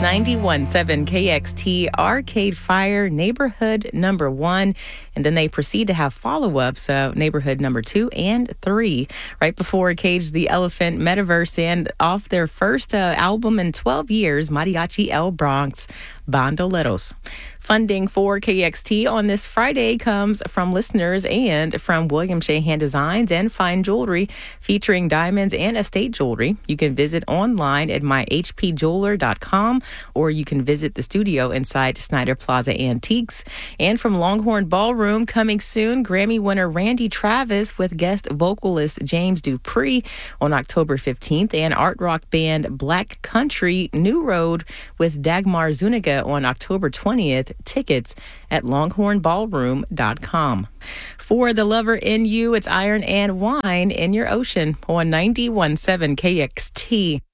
91.7 KXT Arcade Fire Neighborhood number 1. And then they proceed to have follow-ups, Neighborhood number 2 and 3, right before Cage the Elephant Metaverse and off their first album in 12 years, Mariachi El Bronx, Bandoleros. Funding for KXT on this Friday comes from listeners and from William Shahan Designs and Fine Jewelry, featuring diamonds and estate jewelry. You can visit online at myhpjeweler.com, or you can visit the studio inside Snyder Plaza Antiques. And from Longhorn Ballroom, coming soon, Grammy winner Randy Travis with guest vocalist James Dupree on October 15th, and art rock band Black Country New Road with Dagmar Zuniga on October 20th. Tickets at longhornballroom.com. For the lover in you, it's Iron and Wine in your ocean on 91.7 KXT.